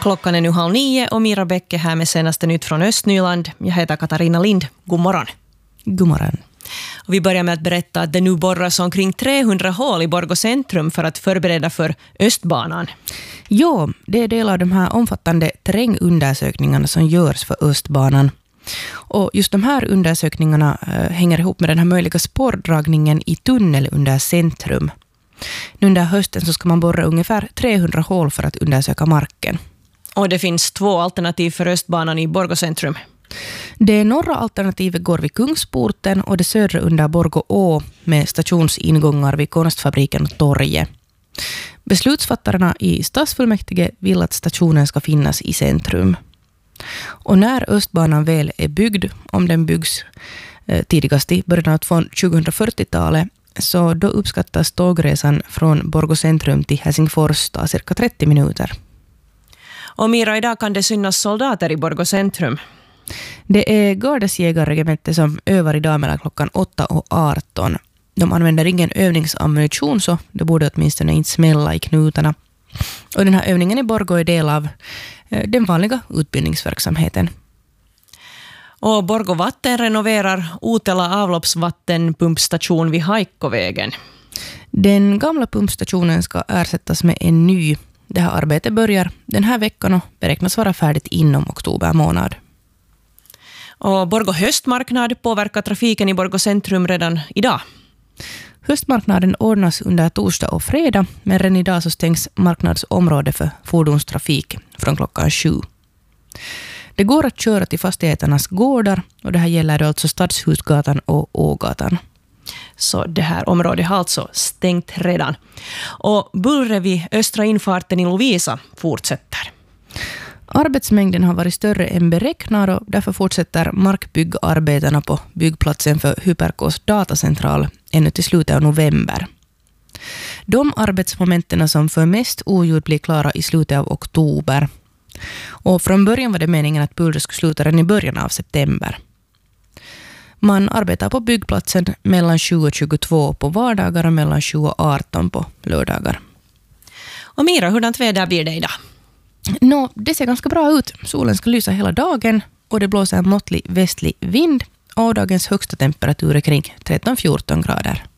Klockan är nu 8:30 och Mira Bäcke här med senaste nytt från Östnyland. Jag heter Katarina Lind. God morgon. God morgon. Och vi börjar med att berätta att det nu borras omkring 300 hål i Borgå centrum för att förbereda för Östbanan. Ja, det är del av de här omfattande terrängundersökningarna som görs för Östbanan. Och just de här undersökningarna hänger ihop med den här möjliga spårdragningen i tunnel under centrum. Nu under hösten så ska man borra ungefär 300 hål för att undersöka marken. Och det finns 2 alternativ för Östbanan i Borgå centrum. Det norra alternativet går vid Kungsporten och det södra under Borgå å med stationsingångar vid Konstfabriken och torget. Beslutsfattarna i stadsfullmäktige vill att stationen ska finnas i centrum. Och när Östbanan väl är byggd, om den byggs tidigast i början av 2040-talet, så då uppskattas tågresan från Borgå centrum till Helsingfors ta cirka 30 minuter. Och Mira, idag kan det synas soldater i Borgå centrum. Det är gardesjägarregementet som övar idag mellan klockan 8 och 18. De använder ingen övningsammunition, så det borde åtminstone inte smälla i knutarna. Och den här övningen i Borgå är del av den vanliga utbildningsverksamheten. Och Borgå vatten renoverar Utela avloppsvattenpumpstation vid Haikkovägen. Den gamla pumpstationen ska ersättas med en ny. Det här arbetet börjar den här veckan och beräknas vara färdigt inom oktober månad. Och Borgå höstmarknad påverkar trafiken i Borgå centrum redan idag. Höstmarknaden ordnas under torsdag och fredag, men redan idag så stängs marknadsområde för fordonstrafik från klockan 7. Det går att köra till fastigheternas gårdar och det här gäller alltså Stadshusgatan och Ågatan. Så det här området har alltså stängt redan. Och bullret vid östra infarten i Lovisa fortsätter. Arbetsmängden har varit större än beräknad och därför fortsätter markbyggarbetarna på byggplatsen för Hyperkos datacentral ännu till slutet av november. De arbetsmomenten som för mest oljud blir klara i slutet av oktober. Och från början var det meningen att bullret skulle sluta redan i början av september. Man arbetar på byggplatsen mellan 7 och 22 på vardagar och mellan 7 och 18 på lördagar. Och Mira, hurdant väder blir det idag? Det ser ganska bra ut. Solen ska lysa hela dagen och det blåser en måttlig västlig vind och dagens högsta temperatur är kring 13-14 grader.